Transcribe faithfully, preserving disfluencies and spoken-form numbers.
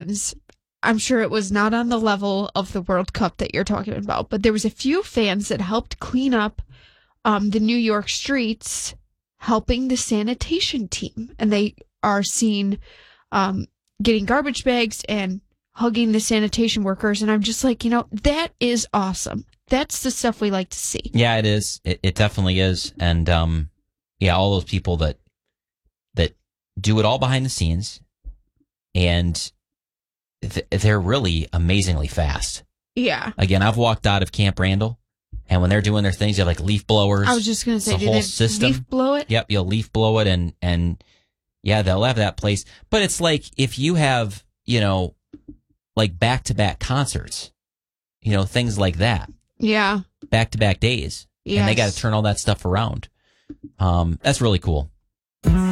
fans, I'm sure it was not on the level of the World Cup that you're talking about, but there was a few fans that helped clean up um, the New York streets, helping the sanitation team. And they are seen um, getting garbage bags and hugging the sanitation workers. And I'm just like, you know, that is awesome. That's the stuff we like to see. Yeah, it is. It, it definitely is. And um, yeah, all those people that that do it all behind the scenes, and th- they're really amazingly fast. Yeah. Again, I've walked out of Camp Randall, and when they're doing their things, you have like leaf blowers. I was just going to say, the do whole they system. leaf blow it? Yep, you'll leaf blow it, and and yeah, they'll have that place. But it's like if you have, you know, like back to back concerts, you know, things like that. Yeah. Back to back days. Yes. And they got to turn all that stuff around. Um, that's really cool.